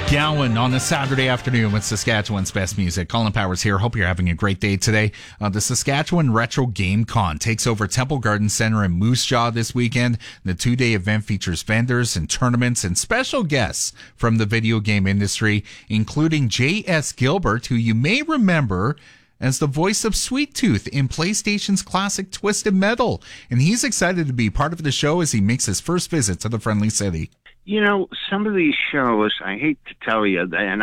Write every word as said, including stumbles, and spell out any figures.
Gowan on a Saturday afternoon with Saskatchewan's best music. Colin Powers here. Hope you're having a great day today. Uh, the Saskatchewan Retro Game Con takes over Temple Garden Center in Moose Jaw this weekend. The two-day event features vendors and tournaments and special guests from the video game industry, including J S Gilbert, who you may remember as the voice of Sweet Tooth in PlayStation's classic Twisted Metal. And he's excited to be part of the show as he makes his first visit to the Friendly City. You know, some of these shows, I hate to tell you, and